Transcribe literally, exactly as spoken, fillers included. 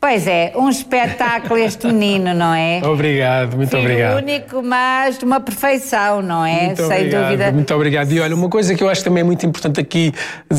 Pois é, um espetáculo este menino, não é? Obrigado, muito Filho obrigado. único, mas de uma perfeição, não é? Muito Sem obrigado, dúvida. muito obrigado. E olha, uma coisa que eu acho também muito importante aqui